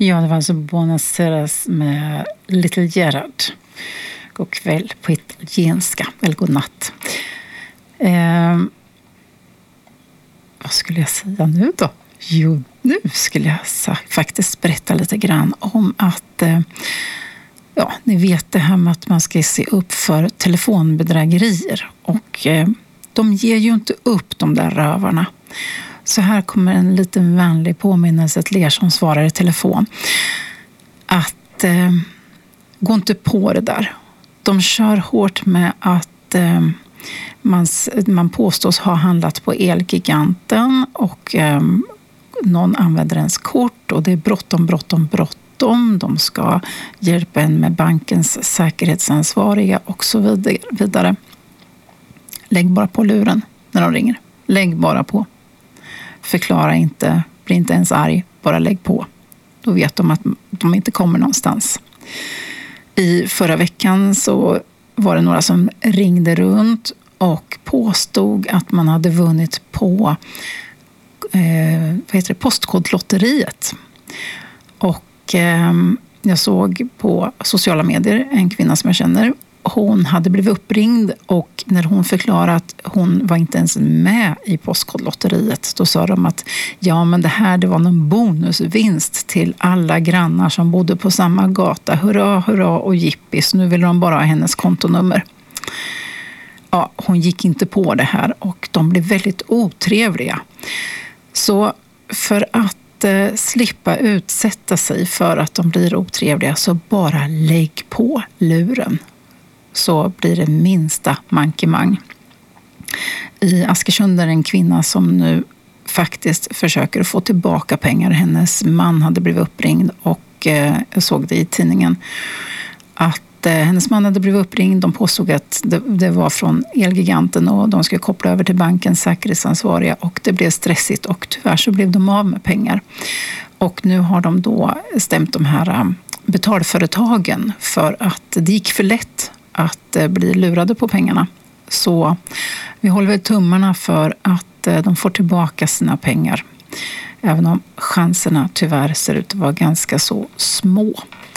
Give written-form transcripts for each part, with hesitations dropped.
Ja, det var alltså Buonasera med Little Gerard. God kväll på italienska, eller god natt. Vad skulle jag säga nu då? Jo, nu skulle jag faktiskt berätta lite grann om att ni vet det här med att man ska se upp för telefonbedrägerier. Och de ger ju inte upp, de där rövarna. Så här kommer en liten vänlig påminnelse till er som svarar i telefon. Att gå inte på det där. De kör hårt med att man påstås ha handlat på Elgiganten och någon använder ens kort och det är bråttom. De ska hjälpa en med bankens säkerhetsansvariga och så vidare. Lägg bara på luren när de ringer. Lägg bara på. Förklara inte, bli inte ens arg, bara lägg på. Då vet de att de inte kommer någonstans. I förra veckan så var det några som ringde runt och påstod att man hade vunnit på postkodlotteriet. Och jag såg på sociala medier en kvinna som jag känner. Hon hade blivit uppringd och när hon förklarade att hon var inte ens med i postkodlotteriet, då sa de att det var någon bonusvinst till alla grannar som bodde på samma gata. Hurra och jippis, nu vill de bara ha hennes kontonummer. Ja, hon gick inte på det här och de blev väldigt otrevliga. Så för att slippa utsätta sig för att de blir otrevliga så bara lägg på luren. Så blir det minsta mankemang. I Askersund är det en kvinna som nu faktiskt försöker få tillbaka pengar. Hennes man hade blivit uppringd och jag såg det i tidningen att hennes man hade blivit uppringd. De påstod att det var från Elgiganten och de skulle koppla över till bankens säkerhetsansvariga och det blev stressigt och tyvärr så blev de av med pengar. Och nu har de då stämt de här betalföretagen för att det gick för lätt att bli lurade på pengarna. Så vi håller väl tummarna för att de får tillbaka sina pengar. Även om chanserna tyvärr ser ut att vara ganska så små.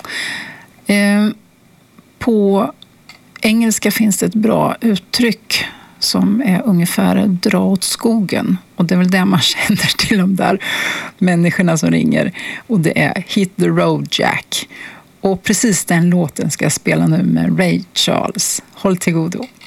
På engelska finns det ett bra uttryck som är ungefär dra åt skogen. Och det är väl det man känner till de där människorna som ringer. Och det är Hit the Road Jack. Och precis den låten ska jag spela nu med Ray Charles. Håll till godo.